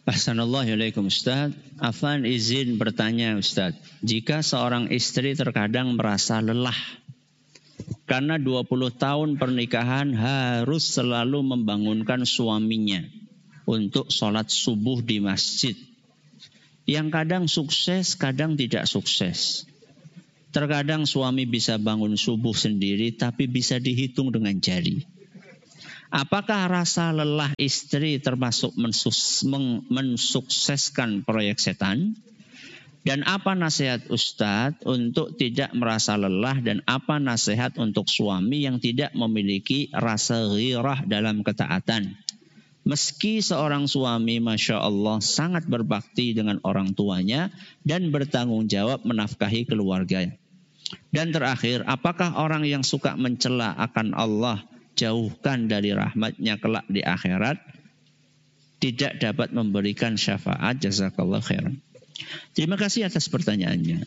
Assalamualaikum Ustaz. Afan izin bertanya Ustaz. Jika seorang istri terkadang merasa lelah karena 20 tahun pernikahan harus selalu membangunkan suaminya untuk sholat subuh di masjid. Yang kadang sukses, kadang tidak sukses. Terkadang suami bisa bangun subuh sendiri tapi bisa dihitung dengan jari. Apakah rasa lelah istri termasuk mensukseskan proyek setan? Dan apa nasihat Ustadz untuk tidak merasa lelah dan apa nasihat untuk suami yang tidak memiliki rasa ghirah dalam ketaatan? Meski seorang suami Masya Allah sangat berbakti dengan orang tuanya dan bertanggung jawab menafkahi keluarga. Dan terakhir, apakah orang yang suka mencela akan Allah jauhkan dari rahmatnya kelak di akhirat tidak dapat memberikan syafaat? Jazakallah khairan. Terima kasih atas pertanyaannya.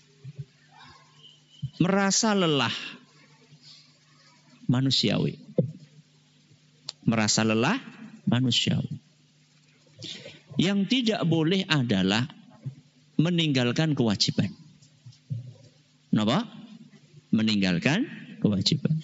Merasa lelah manusiawi. Merasa lelah manusiawi. Yang tidak boleh adalah meninggalkan kewajiban. Kenapa? Meninggalkan kewajiban.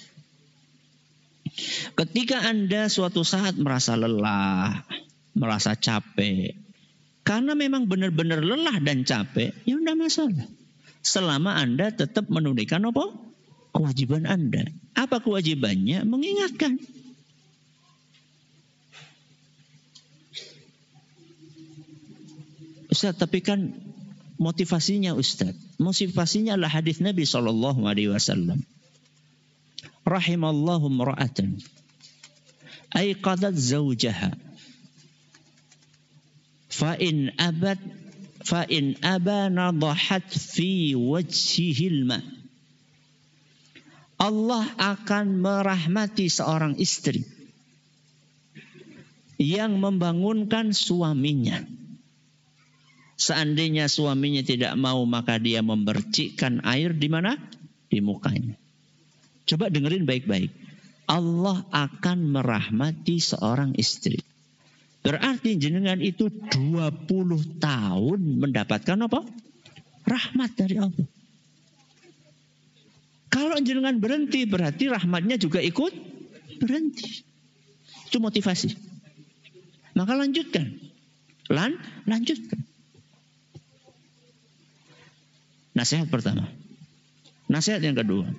Ketika Anda suatu saat merasa lelah, merasa capek, karena memang benar-benar lelah dan capek, ya tidak masalah. Selama Anda tetap menunaikan apa? Kewajiban Anda. Apa kewajibannya? Mengingatkan. Ustaz, tapi kan motivasinya Ustaz. Motivasinya adalah hadis Nabi SAW. Rahimallahu mra'atan aiqadat zawjaha fa in aba nadahat fi wajhihil ma. Allah akan merahmati seorang istri yang membangunkan suaminya. Seandainya suaminya tidak mau, maka dia memercikkan air di mana? Di mukanya. Coba dengerin baik-baik. Allah akan merahmati seorang istri. Berarti jenengan itu 20 tahun mendapatkan apa? Rahmat dari Allah. Kalau jenengan berhenti, berarti rahmatnya juga ikut berhenti. Itu motivasi. Maka lanjutkan. Lanjutkan. Nasihat pertama. Nasihat yang kedua.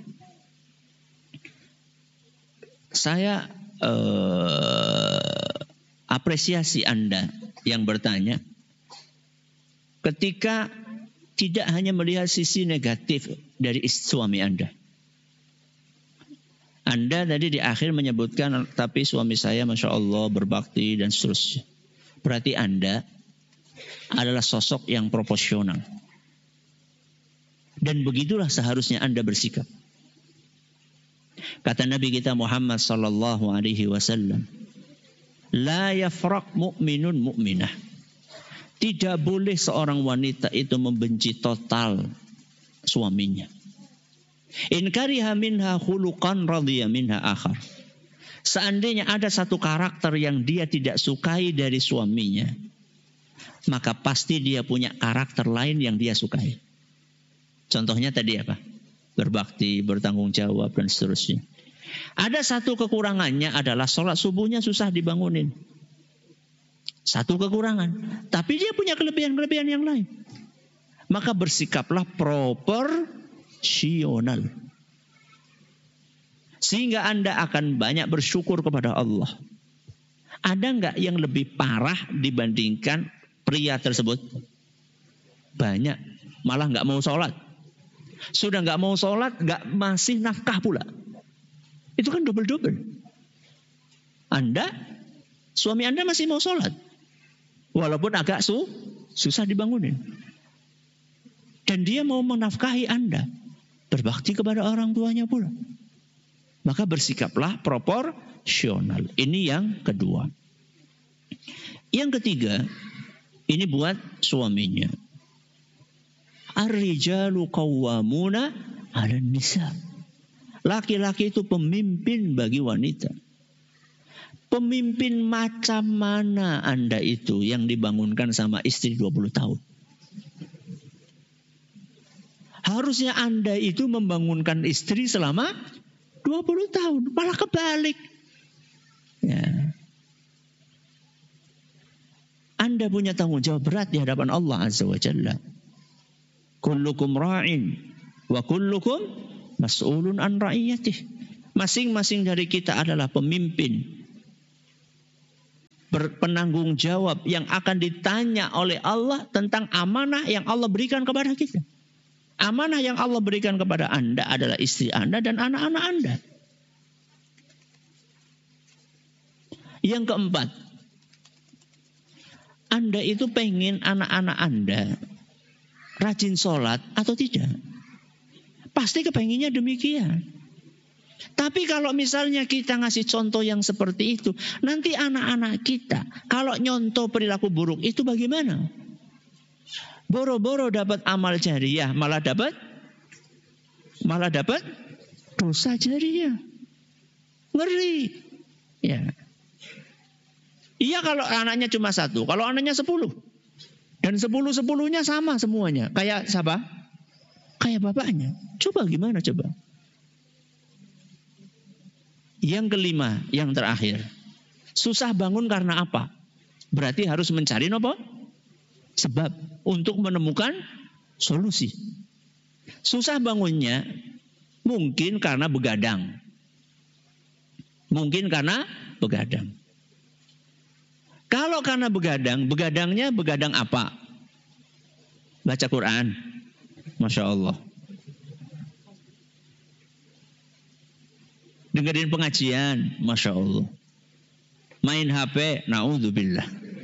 Saya apresiasi Anda yang bertanya ketika tidak hanya melihat sisi negatif dari suami Anda. Anda tadi di akhir menyebutkan tapi suami saya Masya Allah berbakti dan seterusnya. Berarti Anda adalah sosok yang proporsional. Dan begitulah seharusnya Anda bersikap. Kata Nabi kita Muhammad sallallahu alaihi wasallam, la yafraq mu'minun mu'minah. Tidak boleh seorang wanita itu membenci total suaminya. In kariha minha khuluqan radhiya minha akhar. Seandainya ada satu karakter yang dia tidak sukai dari suaminya, maka pasti dia punya karakter lain yang dia sukai. Contohnya tadi apa? Berbakti, bertanggung jawab, dan seterusnya. Ada satu kekurangannya adalah sholat subuhnya susah dibangunin. Satu kekurangan. Tapi dia punya kelebihan-kelebihan yang lain. Maka bersikaplah proporsional. Sehingga Anda akan banyak bersyukur kepada Allah. Ada nggak yang lebih parah dibandingkan pria tersebut? Banyak. Malah nggak mau sholat. Sudah nggak mau sholat, nggak masih nafkah pula. Itu kan double-double. Suami Anda masih mau sholat. Walaupun agak susah dibangunin. Dan dia mau menafkahi Anda. Berbakti kepada orang tuanya pula. Maka bersikaplah proporsional. Ini yang kedua. Yang ketiga, ini buat suaminya. Ar-rijalu qawwamuna 'alan nisa. Laki-laki itu pemimpin bagi wanita. Pemimpin macam mana Anda itu yang dibangunkan sama istri 20 tahun? Harusnya Anda itu membangunkan istri selama 20 tahun. Malah kebalik. Ya. Anda punya tanggung jawab berat di hadapan Allah Azza wa Jalla. Kullukum ra'in wa kullukum mas'ulun an ra'iyatih. Masing-masing dari kita adalah pemimpin, berpenanggung jawab yang akan ditanya oleh Allah tentang amanah yang Allah berikan kepada kita. Amanah yang Allah berikan kepada Anda adalah istri Anda dan anak-anak Anda. Yang keempat, Anda itu pengen anak-anak Anda rajin sholat atau tidak? Pasti kepenginnya demikian. Tapi kalau misalnya kita ngasih contoh yang seperti itu, nanti anak-anak kita kalau nyontoh perilaku buruk itu bagaimana? Boro-boro dapat amal jariah, malah dapat dosa jariah. Ngeri. Ya. Iya kalau anaknya cuma 1, kalau anaknya 10. Dan 10-10-nya sama semuanya. Kayak siapa? Kayak bapaknya. Coba gimana coba? Yang kelima, yang terakhir. Susah bangun karena apa? Berarti harus mencari apa? Sebab untuk menemukan solusi. Susah bangunnya mungkin karena begadang. Mungkin karena begadang. Kalau karena begadang, begadangnya begadang apa? Baca Quran. Masya Allah. Dengerin pengajian, Masya Allah. Main HP, na'udzubillah.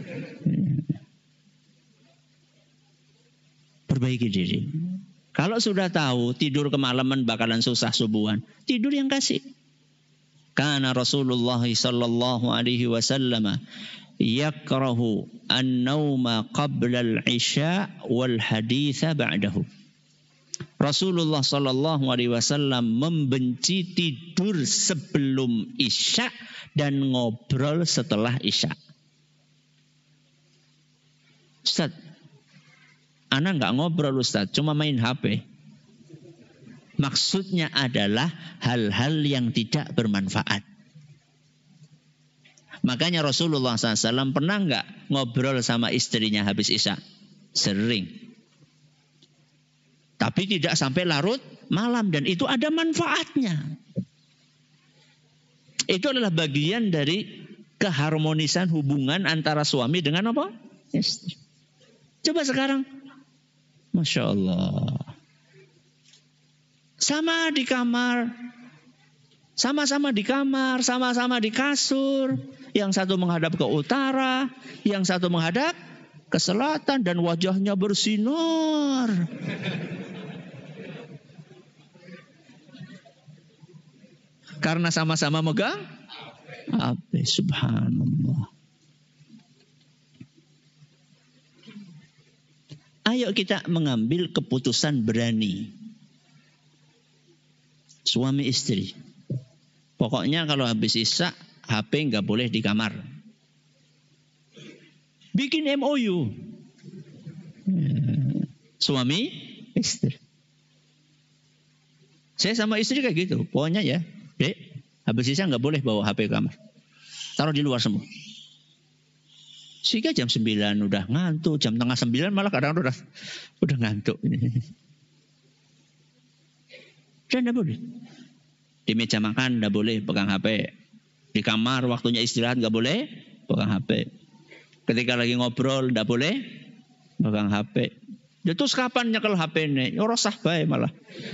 Perbaiki diri. Kalau sudah tahu tidur kemalaman bakalan susah subuhan, tidur yang kasih. Karena Rasulullah sallallahu alaihi wasallam yakrahu an-nauma qabla al-isya wal haditha ba'dahu. Rasulullah sallallahu alaihi wasallam membenci tidur sebelum isya dan ngobrol setelah isya. Ustaz, ana enggak ngobrol Ustaz, cuma main HP. Maksudnya adalah hal-hal yang tidak bermanfaat. Makanya Rasulullah SAW pernah enggak ngobrol sama istrinya habis isya? Sering. Tapi tidak sampai larut malam. Dan itu ada manfaatnya. Itu adalah bagian dari keharmonisan hubungan antara suami dengan apa? Istri. Coba sekarang. Masya Allah. Sama di kamar. Sama-sama di kamar. Sama-sama di kasur. Yang satu menghadap ke utara. Yang satu menghadap ke selatan. Dan wajahnya bersinar. Karena sama-sama megang HP. Subhanallah. Ayo kita mengambil keputusan berani. Suami istri. Pokoknya kalau habis isya, HP nggak boleh di kamar. Bikin MOU. Suami istri. Saya sama istri kayak gitu. Pokoknya ya. Dek, habis isya nggak boleh bawa HP ke kamar. Taruh di luar semua. Sehingga jam 9 udah ngantuk. Jam tengah 9 malah kadang udah ngantuk. Dan nggak boleh. Di meja makan nggak boleh pegang HP. Di kamar waktunya istirahat nggak boleh pegang HP. Ketika lagi ngobrol nggak boleh pegang HP. Terus kapan nyekel HP ini? Rosah bae malah.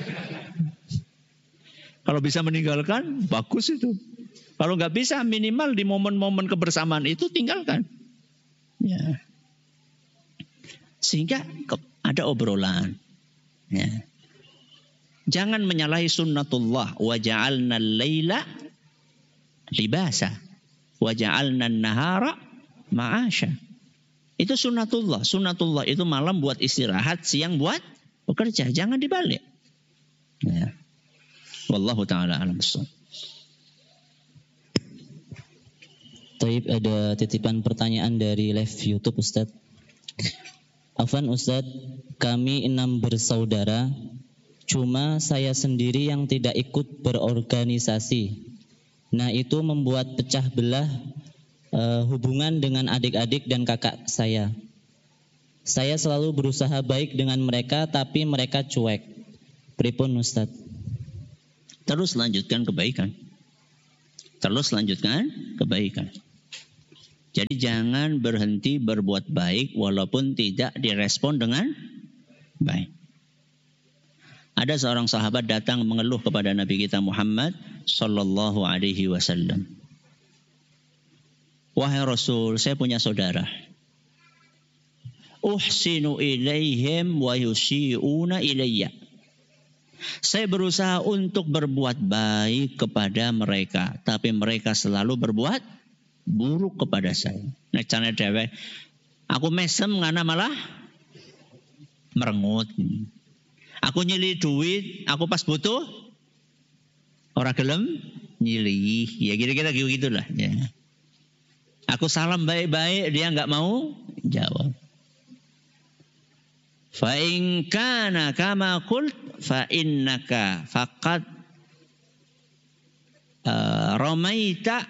Kalau bisa meninggalkan, bagus itu. Kalau nggak bisa, minimal di momen-momen kebersamaan itu tinggalkan. Ya. Sehingga ada obrolan. Ya. Jangan menyalahi sunnatullah. Wa ja'alna al-laila libasa. Wa ja'alna an-nahara ma'asha. Itu sunnatullah. Sunnatullah itu malam buat istirahat, siang buat bekerja. Jangan dibalik. Ya. Wallahu ta'ala alam. Taib, ada titipan pertanyaan dari live YouTube Ustadz. Afwan Ustadz, kami 6 bersaudara, cuma saya sendiri yang tidak ikut berorganisasi. Nah, itu membuat pecah belah hubungan dengan adik-adik dan kakak saya. Saya selalu berusaha baik dengan mereka, tapi mereka cuek. Pripun Ustadz? Terus lanjutkan kebaikan. Jadi jangan berhenti berbuat baik walaupun tidak direspon dengan baik. Ada seorang sahabat datang mengeluh kepada Nabi kita Muhammad sallallahu alaihi wasallam. Wahai Rasul, saya punya saudara. Uhsinu ilaihim wa yusi'una ilayya. Saya berusaha untuk berbuat baik kepada mereka, tapi mereka selalu berbuat buruk kepada saya. Nek cane dhewe, aku mesem ngana malah merengut. Aku nyili duit, aku pas butuh ora gelem nyili. Ya kira-kira gitulah ya. Aku salam baik-baik, dia enggak mau jawab. Fa in kana kama qult fa innaka faqad ramaita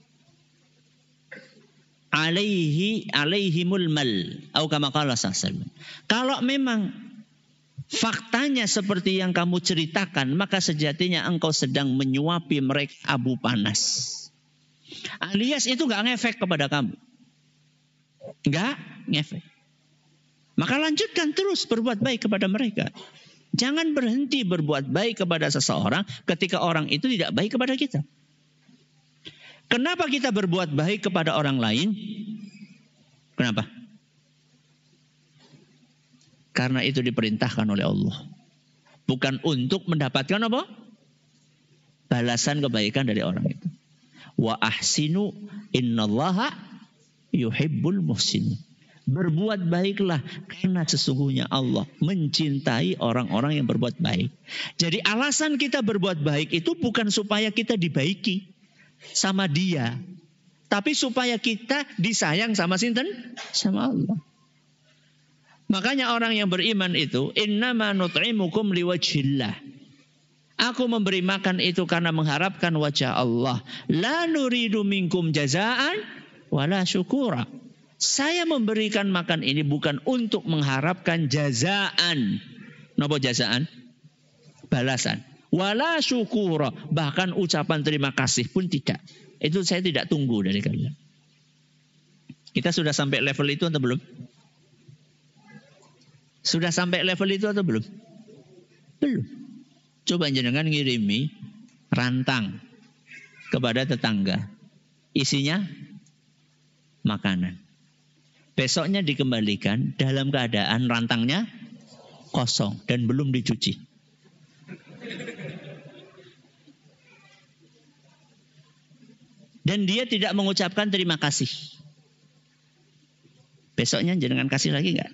alaihimul mal atau kama qala sallallahu. Kalau memang faktanya seperti yang kamu ceritakan, maka sejatinya engkau sedang menyuapi mereka abu panas. Alias itu enggak ngefek kepada kamu. Enggak ngefek. Maka lanjutkan terus berbuat baik kepada mereka. Jangan berhenti berbuat baik kepada seseorang ketika orang itu tidak baik kepada kita. Kenapa kita berbuat baik kepada orang lain? Kenapa? Karena itu diperintahkan oleh Allah. Bukan untuk mendapatkan apa? Balasan kebaikan dari orang itu. Wa ahsinu innallaha yuhibbul muhsinin. Berbuat baiklah karena sesungguhnya Allah mencintai orang-orang yang berbuat baik. Jadi alasan kita berbuat baik itu bukan supaya kita dibaiki sama dia, tapi supaya kita disayang sama sinten? Sama Allah. Makanya orang yang beriman itu innama nut'imukum liwajhillah. Aku memberi makan itu karena mengharapkan wajah Allah. La nuridu minkum jazaan wala syukura. Saya memberikan makan ini bukan untuk mengharapkan jazaan. Napa jazaan? Balasan. Wala syukura. Bahkan ucapan terima kasih pun tidak. Itu saya tidak tunggu dari kalian. Kita sudah sampai level itu atau belum? Sudah sampai level itu atau belum? Belum. Coba jenengan ngirimi rantang kepada tetangga. Isinya makanan. Besoknya dikembalikan dalam keadaan rantangnya kosong dan belum dicuci. Dan dia tidak mengucapkan terima kasih. Besoknya jenengan kasih lagi enggak?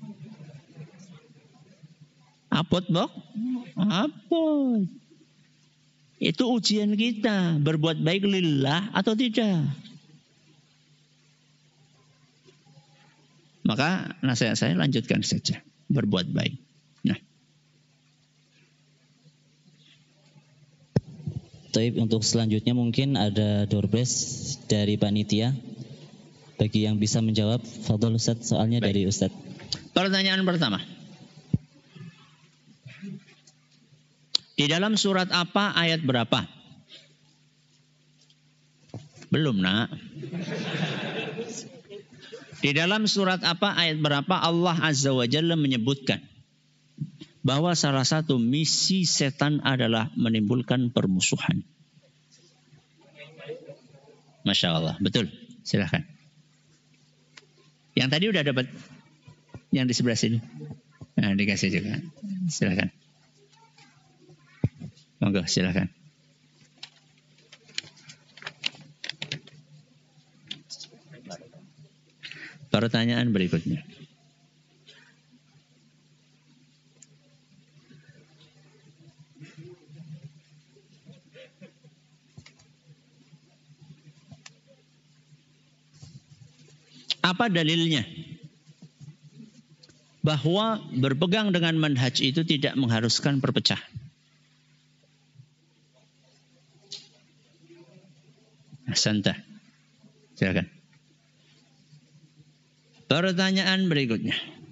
Apot, Bok? Apot. Itu ujian kita, berbuat baik lillah atau tidak. Maka nasihat saya lanjutkan saja. Berbuat baik. Nah. Taib, untuk selanjutnya mungkin ada door prize dari panitia. Bagi yang bisa menjawab, fadhol Ustaz, soalnya baik. Dari Ustaz. Pertanyaan pertama. Di dalam surat apa ayat berapa? Belum, Nak. Di dalam surat apa ayat berapa Allah Azza wa Jalla menyebutkan bahwa salah satu misi setan adalah menimbulkan permusuhan. Masya Allah, betul. Silakan. Yang tadi udah dapat, yang di sebelah sini. Nah, dikasih juga. Silakan. Monggo, silakan. Pertanyaan berikutnya. Apa dalilnya? Bahwa berpegang dengan manhaj itu tidak mengharuskan perpecahan. Ahsanta. Silakan. Pertanyaan berikutnya.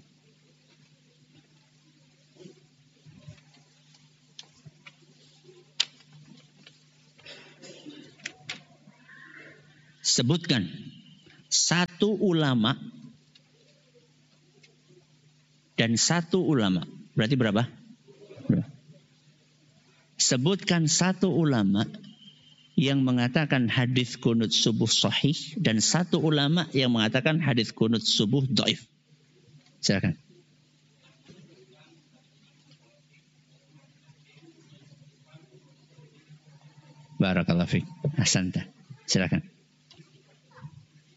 Sebutkan satu ulama dan satu ulama. Berarti berapa? Sebutkan satu ulama yang mengatakan hadis kunut subuh sahih dan satu ulama yang mengatakan hadis kunut subuh dhaif. Silakan. Barakallahu fiik. Ahsanta. Silakan.